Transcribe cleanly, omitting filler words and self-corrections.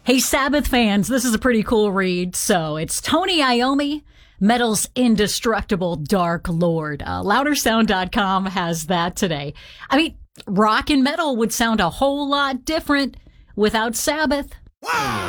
Hey, Sabbath fans, this is a pretty cool read. So it's Tony Iommi, Metal's indestructible Dark Lord. Loudersound.com has that today. I mean, rock and metal would sound a whole lot different without Sabbath.